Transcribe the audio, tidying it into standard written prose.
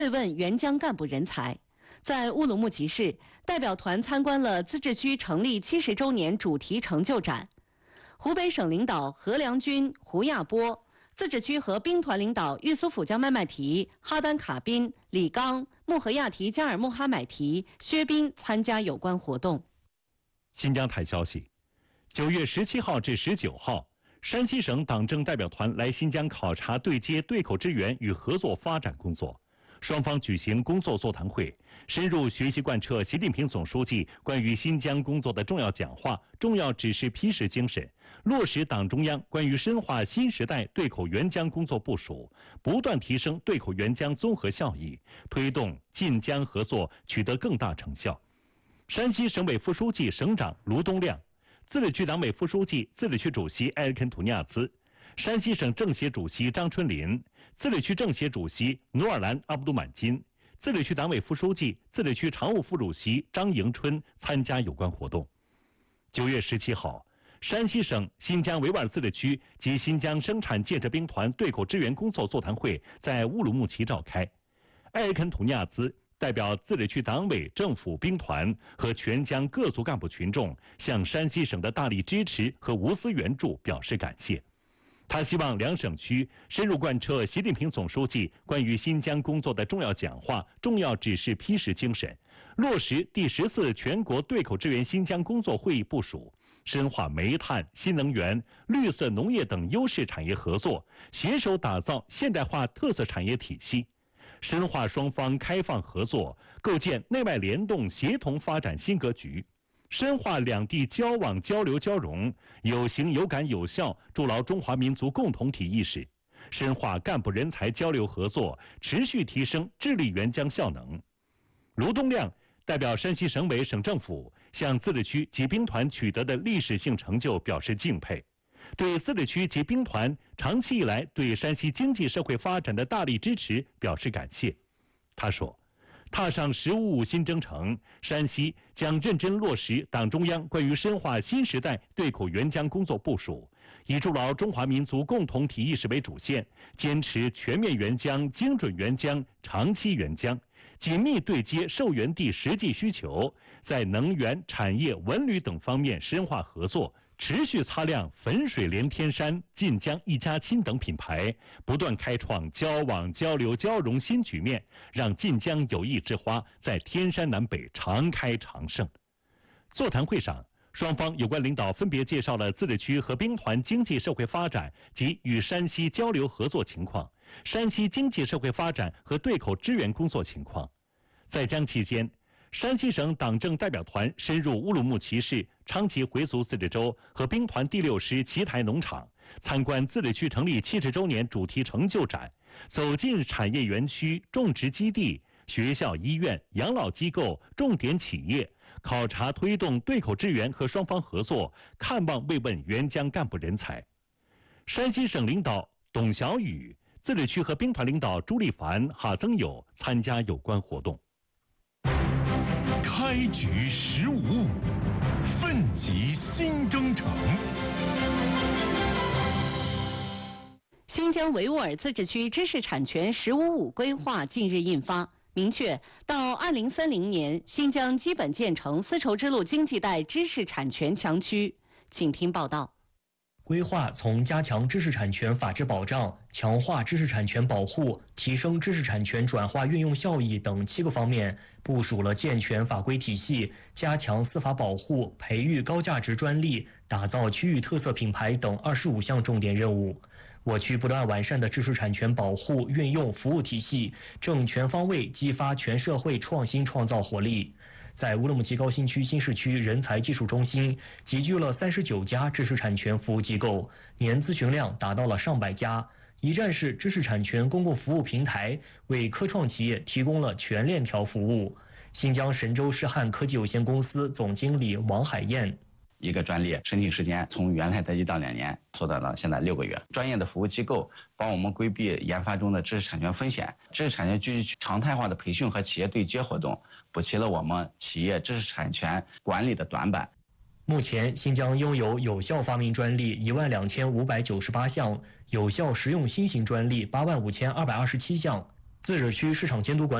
慰问援疆干部人才。在乌鲁木齐市，代表团参观了自治区成立70周年主题成就展。湖北省领导何良军、胡亚波，自治区和兵团领导玉苏甫江麦麦提、哈丹卡宾、李刚、穆合亚提加尔穆哈买提、薛斌参加有关活动。 新疆台消息，9月17号至19号，山西省党政代表团来新疆考察对接对口支援与合作发展工作。双方举行工作座谈会，深入学习贯彻习近平总书记关于新疆工作的重要讲话、重要指示批示精神，落实党中央关于深化新时代对口援疆工作部署，不断提升对口援疆综合效益，推动晋疆合作取得更大成效。山西省委副书记、省长卢东亮，自治区党委副书记、自治区主席埃尔肯图尼亚兹，山西省政协主席张春林，自治区政协主席努尔兰阿卜杜满金，自治区党委副书记、自治区常务副主席张迎春参加有关活动。9月17号，山西省新疆维吾尔自治区及新疆生产建设兵团对口支援工作座谈会在乌鲁木齐召开。埃尔肯图尼亚兹代表自治区党委、政府、兵团和全疆各族干部群众向山西省的大力支持和无私援助表示感谢。他希望两省区深入贯彻习近平总书记关于新疆工作的重要讲话、重要指示批示精神，落实第14全国对口支援新疆工作会议部署，深化煤炭、新能源、绿色农业等优势产业合作，携手打造现代化特色产业体系，深化双方开放合作，构建内外联动协同发展新格局。深化两地交往交流交融，有形有感有效筑牢中华民族共同体意识；深化干部人才交流合作，持续提升治理援疆效能。卢东亮代表山西省委省政府向自治区及兵团取得的历史性成就表示敬佩，对自治区及兵团长期以来对山西经济社会发展的大力支持表示感谢。他说，踏上“15+5”新征程，山西将认真落实党中央关于深化新时代对口援疆工作部署，以筑牢中华民族共同体意识为主线，坚持全面援疆、精准援疆、长期援疆，紧密对接受援地实际需求，在能源、产业、文旅等方面深化合作，持续擦亮“汾水连天山”、“晋江一家亲”等品牌，不断开创交往交流交融新局面，让晋江友谊之花在天山南北常开常盛。座谈会上，双方有关领导分别介绍了自治区和兵团经济社会发展及与山西交流合作情况，山西经济社会发展和对口支援工作情况。在疆期间，山西省党政代表团深入乌鲁木齐市昌吉回族自治州和兵团第6师奇台农场，参观自治区成立70周年主题成就展，走进产业园区、种植基地、学校、医院、养老机构、重点企业，考察推动对口支援和双方合作，看望慰问援疆干部人才。山西省领导董小雨、自治区和兵团领导朱立凡、哈增友参加有关活动。 开局15+5，奋起新征程。 新疆维吾尔自治区知识产权“15+5”规划近日印发，明确到2030年，新疆基本建成丝绸之路经济带知识产权强区。请听报道。 规划从加强知识产权法治保障、强化知识产权保护、提升知识产权转化运用效益等7个方面，部署了健全法规体系、加强司法保护、培育高价值专利、打造区域特色品牌等25项重点任务。我区不断完善的知识产权保护运用服务体系，正全方位激发全社会创新创造活力。在乌鲁木齐高新区新市区人才技术中心集聚了39家知识产权服务机构，年咨询量达到了上百家。一站式知识产权公共服务平台为科创企业提供了全链条服务。新疆神州诗汉科技有限公司总经理王海燕， 一个专利申请时间从原来的1到2年缩短了现在6个月。专业的服务机构帮我们规避研发中的知识产权风险，知识产权具常态化的培训和企业对接活动，补齐了我们企业知识产权管理的短板。 目前，新疆拥有有效发明专利12598项，有效实用新型专利85227项。 自治区市场监督管